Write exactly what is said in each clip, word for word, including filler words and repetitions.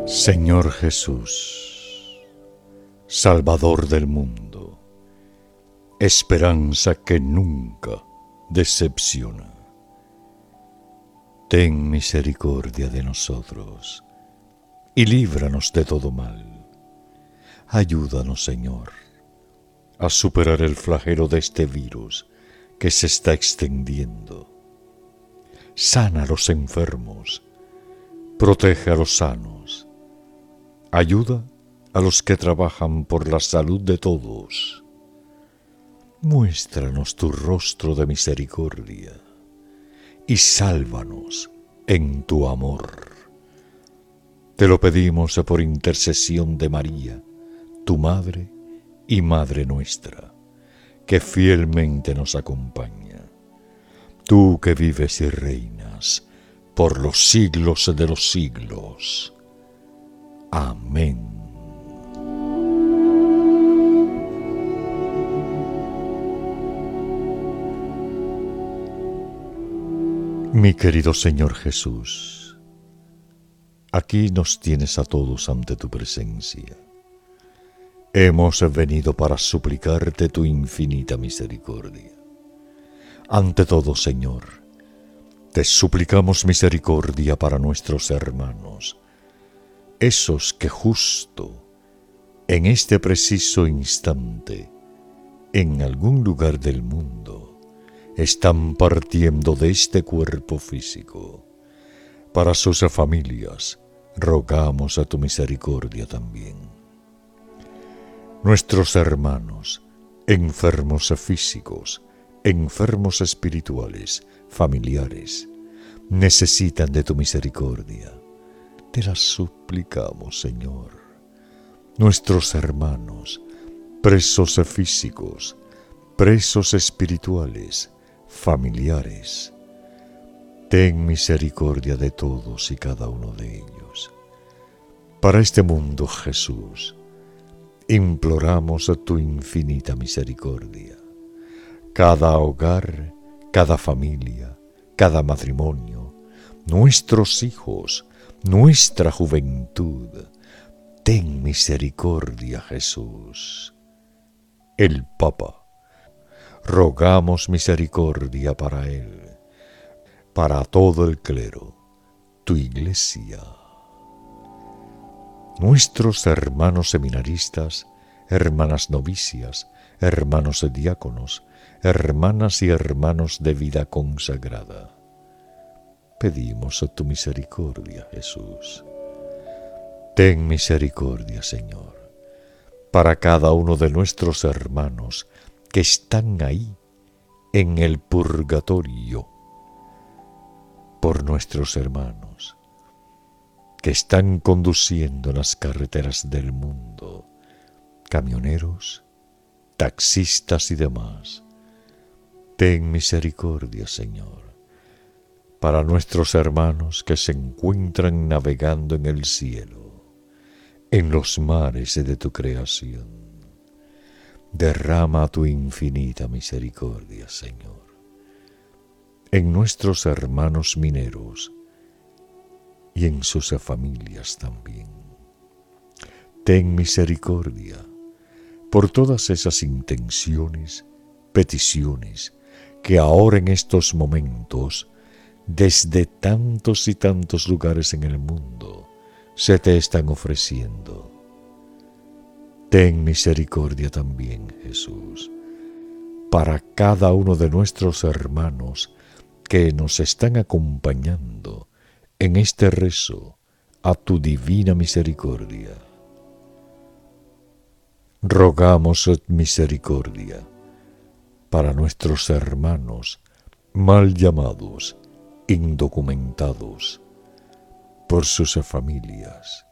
Señor Jesús, Salvador del mundo, esperanza que nunca decepciona, ten misericordia de nosotros y líbranos de todo mal. Ayúdanos, Señor, a superar el flagelo de este virus que se está extendiendo. Sana a los enfermos, protege a los sanos, ayuda a los que trabajan por la salud de todos. Muéstranos tu rostro de misericordia y sálvanos en tu amor. Te lo pedimos por intercesión de María, tu Madre y Madre nuestra, que fielmente nos acompaña. Tú que vives y reinas por los siglos de los siglos. Amén. Mi querido Señor Jesús, aquí nos tienes a todos ante tu presencia. Hemos venido para suplicarte tu infinita misericordia. Ante todo, Señor, te suplicamos misericordia para nuestros hermanos, esos que justo en este preciso instante, en algún lugar del mundo, están partiendo de este cuerpo físico. Para sus familias, rogamos a tu misericordia también. Nuestros hermanos, enfermos físicos, enfermos espirituales, familiares, necesitan de tu misericordia. Te las suplicamos, Señor. Nuestros hermanos, presos físicos, presos espirituales, familiares, ten misericordia de todos y cada uno de ellos. Para este mundo, Jesús, imploramos tu infinita misericordia. Cada hogar, cada familia, cada matrimonio, nuestros hijos, nuestra juventud, ten misericordia, Jesús. El Papa, rogamos misericordia para él, para todo el clero, tu Iglesia. Nuestros hermanos seminaristas, hermanas novicias, hermanos diáconos, hermanas y hermanos de vida consagrada, pedimos tu misericordia, Jesús. Ten misericordia, Señor, para cada uno de nuestros hermanos que están ahí en el purgatorio, por nuestros hermanos que están conduciendo las carreteras del mundo, camioneros, taxistas y demás. Ten misericordia, Señor, para nuestros hermanos que se encuentran navegando en el cielo, en los mares de tu creación. Derrama tu infinita misericordia, Señor, en nuestros hermanos mineros y en sus familias también. Ten misericordia por todas esas intenciones, peticiones que ahora en estos momentos, desde tantos y tantos lugares en el mundo, se te están ofreciendo. Ten misericordia también, Jesús, para cada uno de nuestros hermanos que nos están acompañando en este rezo a tu divina misericordia. Rogamos misericordia para nuestros hermanos mal llamados, indocumentados, por sus familias.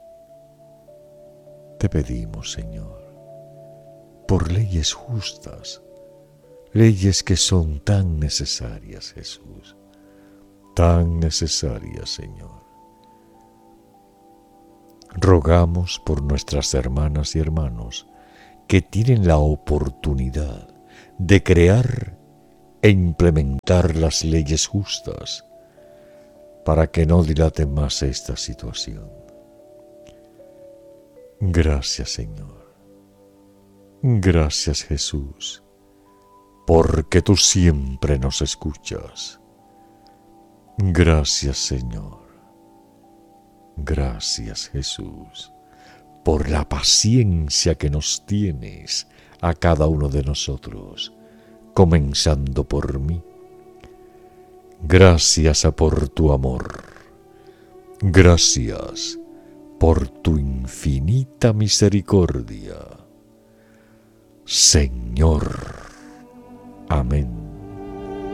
Te pedimos, Señor, por leyes justas, leyes que son tan necesarias, Jesús, tan necesarias, Señor. Rogamos por nuestras hermanas y hermanos que tienen la oportunidad de crear e implementar las leyes justas para que no dilate más esta situación. Gracias, Señor. Gracias, Jesús, porque tú siempre nos escuchas. Gracias, Señor. Gracias, Jesús, por la paciencia que nos tienes a cada uno de nosotros, comenzando por mí. Gracias por tu amor. Gracias por tu infinita misericordia. Señor. Amén.